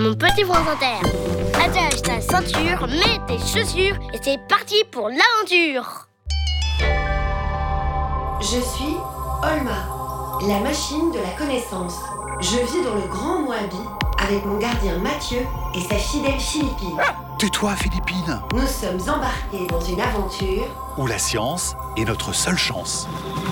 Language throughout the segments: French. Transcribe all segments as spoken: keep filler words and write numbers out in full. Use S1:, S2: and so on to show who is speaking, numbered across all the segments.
S1: mon petit France Inter. Attache ta ceinture, mets tes chaussures et c'est parti pour l'aventure.
S2: Je suis Olma, la machine de la connaissance. Je vis dans le Grand Moabi avec mon gardien Mathieu et sa fidèle Philippine.
S3: Ah, tais-toi, Philippine.
S2: Nous sommes embarqués dans une aventure
S3: où la science est notre seule chance.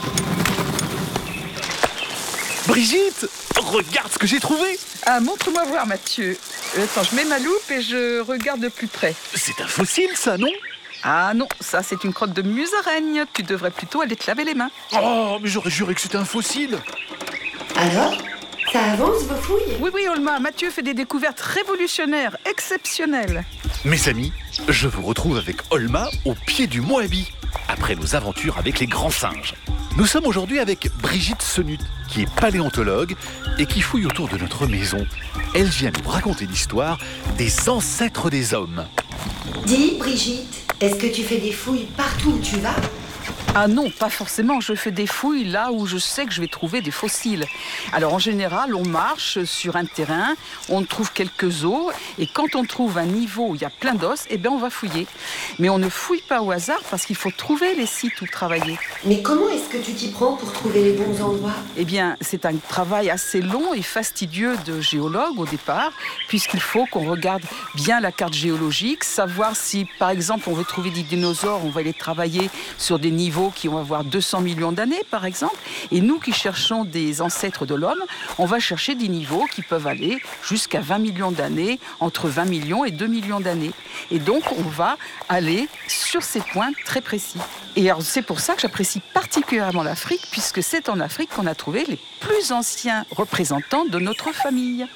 S3: Brigitte, regarde ce que j'ai trouvé.
S4: Ah, montre-moi voir, Mathieu. Attends, je mets ma loupe et je regarde de plus près.
S3: C'est un fossile, ça, non?
S4: Ah non, ça c'est une crotte de musaraigne. Tu devrais plutôt aller te laver les mains.
S3: Oh, mais j'aurais juré que c'était un fossile.
S2: Alors, ça avance vos fouilles?
S4: Oui, oui, Olma, Mathieu fait des découvertes révolutionnaires, exceptionnelles.
S3: Mes amis, je vous retrouve avec Olma au pied du Moabi, après nos aventures avec les grands singes. Nous sommes aujourd'hui avec Brigitte Senut, qui est paléontologue et qui fouille autour de notre maison. Elle vient nous raconter l'histoire des ancêtres des hommes.
S2: Dis, Brigitte, est-ce que tu fais des fouilles partout où tu vas?
S4: Ah non, pas forcément. Je fais des fouilles là où je sais que je vais trouver des fossiles. Alors en général, on marche sur un terrain, on trouve quelques os, et quand on trouve un niveau où il y a plein d'os, eh bien on va fouiller. Mais on ne fouille pas au hasard parce qu'il faut trouver les sites où travailler.
S2: Mais comment est-ce que tu t'y prends pour trouver les bons endroits?
S4: Eh bien, c'est un travail assez long et fastidieux de géologue au départ, puisqu'il faut qu'on regarde bien la carte géologique, savoir si, par exemple, on veut trouver des dinosaures, on va les travailler sur des niveaux qui vont avoir deux cents millions d'années, par exemple. Et nous qui cherchons des ancêtres de l'homme, on va chercher des niveaux qui peuvent aller jusqu'à vingt millions d'années, entre vingt millions et deux millions d'années. Et donc, on va aller sur ces points très précis. Et alors, c'est pour ça que j'apprécie particulièrement l'Afrique, puisque c'est en Afrique qu'on a trouvé les plus anciens représentants de notre famille.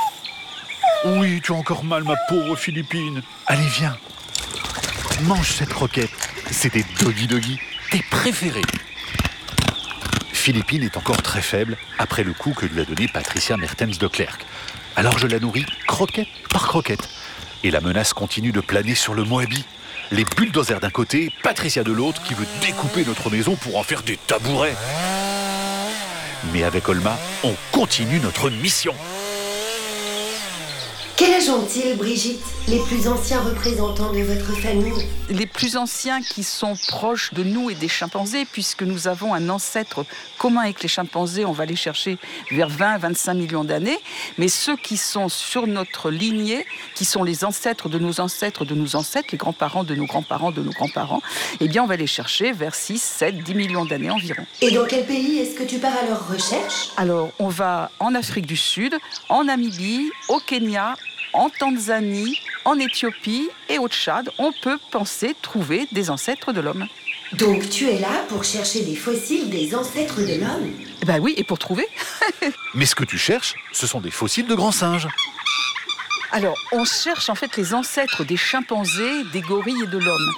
S3: Oui, tu as encore mal, ma pauvre Philippine. Allez, viens. Mange cette croquette. C'est des doggy-doggy. Tes préférés. Philippine est encore très faible après le coup que lui a donné Patricia Mertens de Klerk. Alors je la nourris croquette par croquette. Et la menace continue de planer sur le Moabi. Les bulldozers d'un côté, Patricia de l'autre qui veut découper notre maison pour en faire des tabourets. Mais avec Olma, on continue notre mission.
S2: Quel âge ont-ils, Brigitte, les plus anciens représentants de votre famille?
S4: Les plus anciens qui sont proches de nous et des chimpanzés, puisque nous avons un ancêtre commun avec les chimpanzés, on va les chercher vers vingt à vingt-cinq millions d'années. Mais ceux qui sont sur notre lignée, qui sont les ancêtres de nos ancêtres, de nos ancêtres, les grands-parents de nos grands-parents, de nos grands-parents, eh bien on va les chercher vers six, sept, dix millions d'années environ.
S2: Et dans quel pays est-ce que tu pars à leur recherche?
S4: Alors, on va en Afrique du Sud, en Namibie, au Kenya, en Tanzanie, en Éthiopie et au Tchad, on peut penser trouver des ancêtres de l'homme.
S2: Donc tu es là pour chercher des fossiles des ancêtres de l'homme?
S4: Eh ben oui, et pour trouver.
S3: Mais ce que tu cherches, ce sont des fossiles de grands singes.
S4: Alors, on cherche en fait les ancêtres des chimpanzés, des gorilles et de l'homme.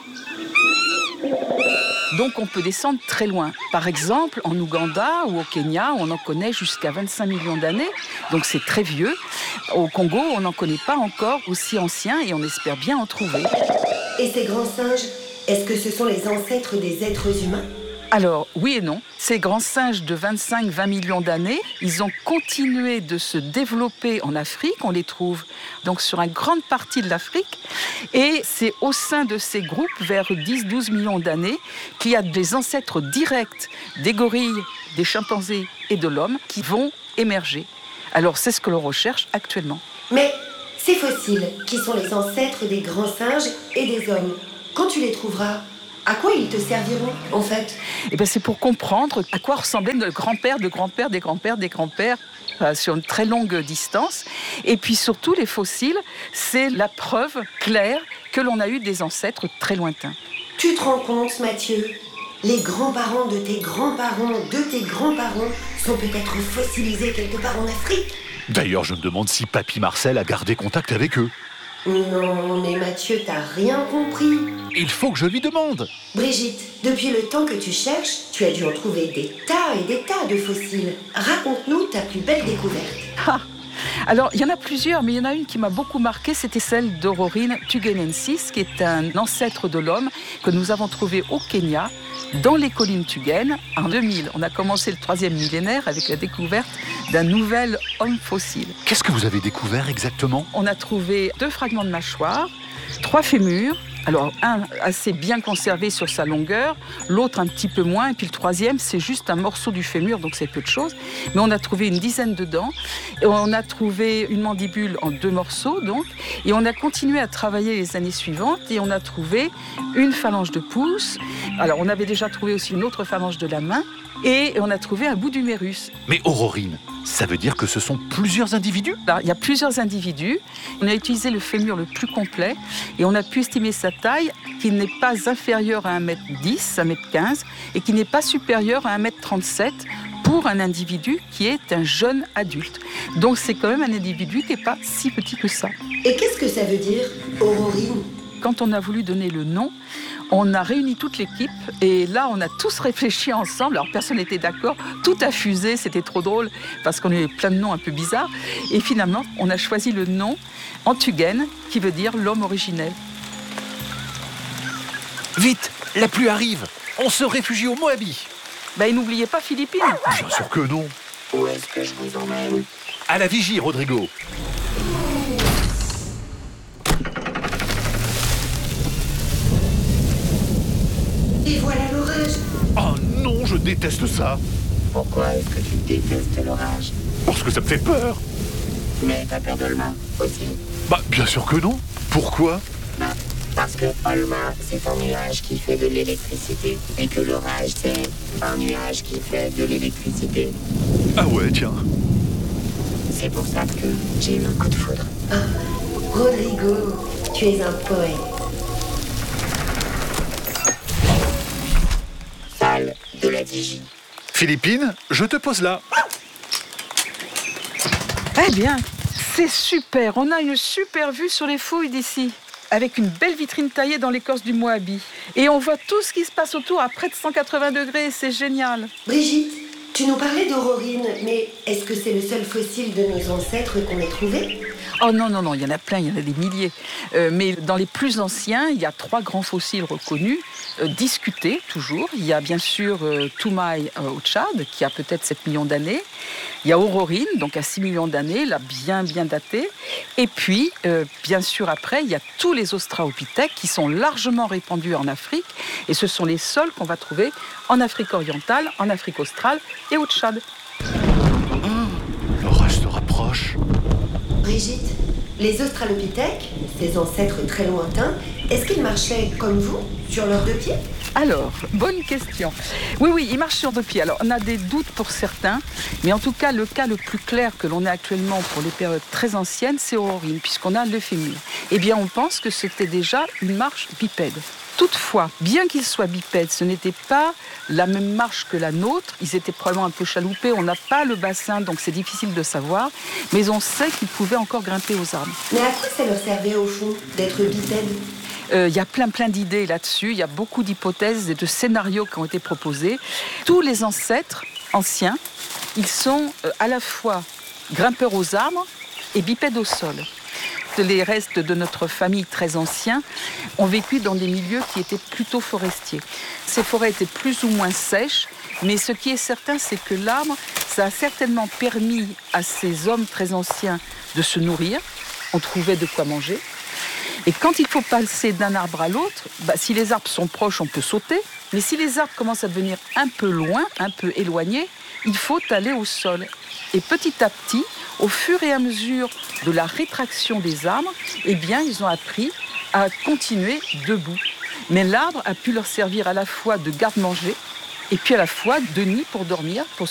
S4: Donc on peut descendre très loin. Par exemple, en Ouganda ou au Kenya, on en connaît jusqu'à vingt-cinq millions d'années, donc c'est très vieux. Au Congo, on n'en connaît pas encore aussi anciens et on espère bien en trouver.
S2: Et ces grands singes, est-ce que ce sont les ancêtres des êtres humains?
S4: Alors, oui et non. Ces grands singes de vingt-cinq à vingt millions d'années, ils ont continué de se développer en Afrique. On les trouve donc sur une grande partie de l'Afrique. Et c'est au sein de ces groupes, vers dix à douze millions d'années, qu'il y a des ancêtres directs des gorilles, des chimpanzés et de l'homme qui vont émerger. Alors, c'est ce que l'on recherche actuellement.
S2: Mais ces fossiles, qui sont les ancêtres des grands singes et des hommes, quand tu les trouveras, à quoi ils te serviront, en fait?
S4: Eh bien, c'est pour comprendre à quoi ressemblait notre grand-père, de grand-père, des grands-pères, des grands-pères, euh, sur une très longue distance. Et puis surtout, les fossiles, c'est la preuve claire que l'on a eu des ancêtres très lointains.
S2: Tu te rends compte, Mathieu? Les grands-parents de tes grands-parents, de tes grands-parents, sont peut-être fossilisés quelque part en Afrique.
S3: D'ailleurs, je me demande si Papy Marcel a gardé contact avec eux.
S2: Non, mais Mathieu, t'as rien compris.
S3: Il faut que je lui demande.
S2: Brigitte, depuis le temps que tu cherches, tu as dû en trouver des tas et des tas de fossiles. Raconte-nous ta plus belle découverte.
S4: Ah, alors, il y en a plusieurs, mais il y en a une qui m'a beaucoup marquée, c'était celle d'Ororine tugenensis, qui est un ancêtre de l'homme que nous avons trouvé au Kenya, dans les collines Tugen, en deux mille. On a commencé le troisième millénaire avec la découverte d'un nouvel homme fossile.
S3: Qu'est-ce que vous avez découvert exactement?
S4: On a trouvé deux fragments de mâchoire, trois fémurs. Alors, un assez bien conservé sur sa longueur, l'autre un petit peu moins, et puis le troisième, c'est juste un morceau du fémur, donc c'est peu de choses. Mais on a trouvé une dizaine de dents, et on a trouvé une mandibule en deux morceaux, donc, et on a continué à travailler les années suivantes, et on a trouvé une phalange de pouce. Alors, on avait déjà trouvé aussi une autre phalange de la main, et on a trouvé un bout d'humérus.
S3: Mais Aurorine, ça veut dire que ce sont plusieurs individus?
S4: Alors, il y a plusieurs individus. On a utilisé le fémur le plus complet et on a pu estimer sa taille qui n'est pas inférieure à un mètre dix, un mètre quinze et qui n'est pas supérieure à un mètre trente-sept pour un individu qui est un jeune adulte. Donc c'est quand même un individu qui n'est pas si petit que ça.
S2: Et qu'est-ce que ça veut dire, Aurorine?
S4: Quand on a voulu donner le nom, on a réuni toute l'équipe et là, on a tous réfléchi ensemble. Alors, personne n'était d'accord. Tout a fusé, c'était trop drôle parce qu'on avait plein de noms un peu bizarres. Et finalement, on a choisi le nom Antugène, qui veut dire l'homme originel.
S3: Vite, la pluie arrive. On se réfugie au Moabi.
S4: Ben, et n'oubliez pas Philippines.
S3: Bien sûr que non.
S5: Où est-ce que je vous emmène?
S3: À la vigie, Rodrigo.
S2: Et voilà l'orage.
S3: Oh non, je déteste ça.
S5: Pourquoi est-ce que tu détestes l'orage?
S3: Parce que ça me fait peur.
S5: Mais t'as peur d'Olma aussi?
S3: Bah, bien sûr que non. Pourquoi?
S5: Bah, parce que Olma, c'est un nuage qui fait de l'électricité. Et que l'orage, c'est un nuage qui fait de l'électricité.
S3: Ah ouais, tiens.
S5: C'est pour ça que j'ai eu un coup de foudre.
S2: Ah, Rodrigo, tu es un poète.
S5: Salle de la vigie.
S3: Philippine, je te pose là.
S4: Eh bien, c'est super. On a une super vue sur les fouilles d'ici, avec une belle vitrine taillée dans l'écorce du Moabi. Et on voit tout ce qui se passe autour à près de cent quatre-vingts degrés. C'est génial.
S2: Brigitte, tu nous parlais d'Aurorine, mais est-ce que c'est le seul fossile de nos ancêtres qu'on ait trouvé?
S4: Oh non, non, non, il y en a plein, il y en a des milliers. Euh, mais dans les plus anciens, il y a trois grands fossiles reconnus, euh, discutés toujours. Il y a bien sûr euh, Toumaï euh, au Tchad, qui a peut-être sept millions d'années. Il y a Aurorine, donc à six millions d'années, là bien, bien daté. Et puis, euh, bien sûr, après, il y a tous les australopithèques qui sont largement répandus en Afrique. Et ce sont les seuls qu'on va trouver en Afrique orientale, en Afrique australe et au Tchad.
S3: Oh, l'orage se rapproche.
S2: Brigitte, les australopithèques, ces ancêtres très lointains, est-ce qu'ils marchaient comme vous, sur leurs deux pieds?
S4: Alors, bonne question. Oui, oui, ils marchent sur deux pieds. Alors, on a des doutes pour certains, mais en tout cas, le cas le plus clair que l'on a actuellement pour les périodes très anciennes, c'est Aurorine, puisqu'on a le fémur. Eh bien, on pense que c'était déjà une marche bipède. Toutefois, bien qu'ils soient bipèdes, ce n'était pas la même marche que la nôtre. Ils étaient probablement un peu chaloupés. On n'a pas le bassin, donc c'est difficile de savoir. Mais on sait qu'ils pouvaient encore grimper aux arbres.
S2: Mais à quoi ça leur servait au fond d'être bipèdes?
S4: Il euh, y a plein, plein d'idées là-dessus. Il y a beaucoup d'hypothèses et de scénarios qui ont été proposés. Tous les ancêtres anciens, ils sont euh, à la fois grimpeurs aux arbres et bipèdes au sol. Les restes de notre famille très anciens ont vécu dans des milieux qui étaient plutôt forestiers. Ces forêts étaient plus ou moins sèches, mais ce qui est certain, c'est que l'arbre, ça a certainement permis à ces hommes très anciens de se nourrir. On trouvait de quoi manger. Et quand il faut passer d'un arbre à l'autre, bah, si les arbres sont proches, on peut sauter. Mais si les arbres commencent à devenir un peu loin, un peu éloignés, il faut aller au sol. Et petit à petit, au fur et à mesure de la rétraction des arbres, eh bien, ils ont appris à continuer debout. Mais l'arbre a pu leur servir à la fois de garde-manger et puis à la fois de nid pour dormir, pour